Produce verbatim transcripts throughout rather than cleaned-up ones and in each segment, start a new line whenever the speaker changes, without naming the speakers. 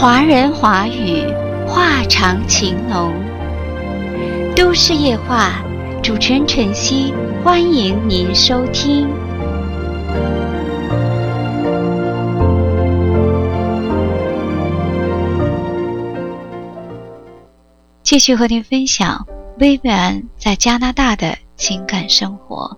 华人华语，话长情浓。都市夜话，主持人晨曦，欢迎您收听。继续和您分享薇薇安在加拿大的情感生活。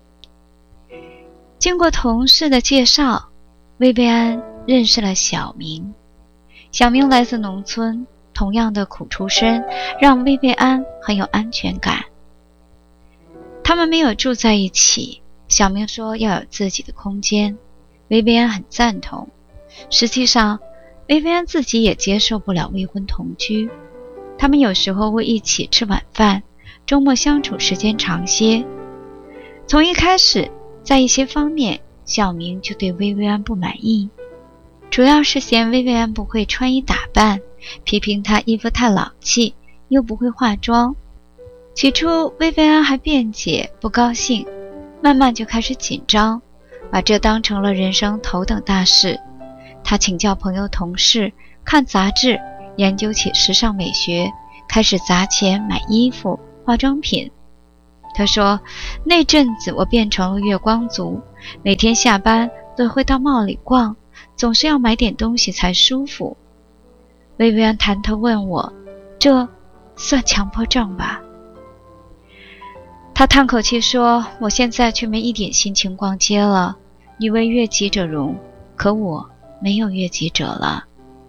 经过同事的介绍，薇薇安认识了小明。小明来自农村，同样的苦出身让薇薇安很有安全感。他们没有住在一起，小明说要有自己的空间，薇薇安很赞同。实际上，薇薇安自己也接受不了未婚同居。他们有时候会一起吃晚饭，周末相处时间长些。从一开始，在一些方面，小明就对薇薇安不满意，主要是嫌薇薇安不会穿衣打扮，批评她衣服太老气，又不会化妆。起初薇薇安还辩解不高兴，慢慢就开始紧张，把这当成了人生头等大事。她请教朋友同事，看杂志，研究起时尚美学，开始砸钱买衣服化妆品。她说，那阵子我变成了月光族，每天下班都会到贸里逛，总是要买点东西才舒服。薇薇安抬头问我，这算强迫症吧？她叹口气说，我现在却没一点心情逛街了，你为悦己者容，可我没有悦己者了。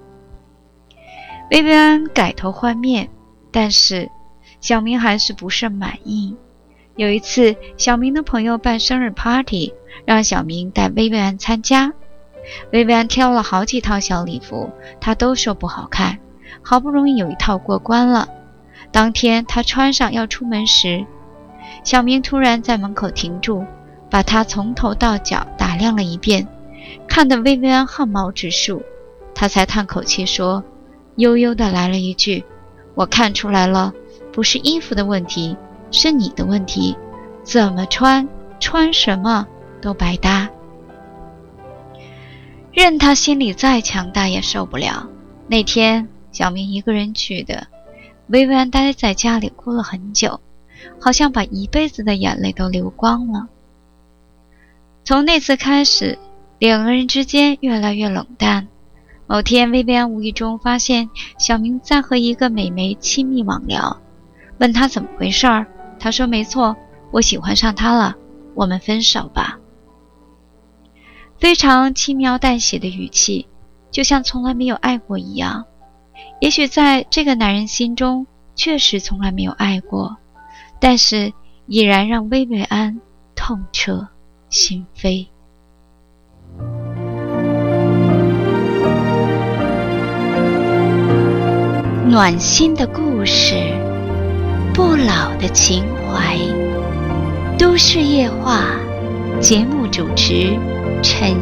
薇薇安改头换面，但是小明还是不甚满意。有一次，小明的朋友办生日 party， 让小明带薇薇安参加。薇薇安挑了好几套小礼服，她都说不好看，好不容易有一套过关了。当天她穿上要出门时，小明突然在门口停住，把她从头到脚打量了一遍，看得薇薇安汗毛直竖。她才叹口气说，悠悠地来了一句，我看出来了，不是衣服的问题，是你的问题，怎么穿穿什么都白搭。任他心里再强大也受不了。那天小明一个人去的，薇薇安待在家里哭了很久，好像把一辈子的眼泪都流光了。从那次开始，两个人之间越来越冷淡。某天薇薇安无意中发现小明在和一个美眉亲密网聊，问他怎么回事儿，他说没错，我喜欢上他了，我们分手吧。非常轻描淡写的语气，就像从来没有爱过一样。也许在这个男人心中确实从来没有爱过，但是已然让薇薇安痛彻心扉。暖心的故事，不老的情怀，都市夜话，节目主持陈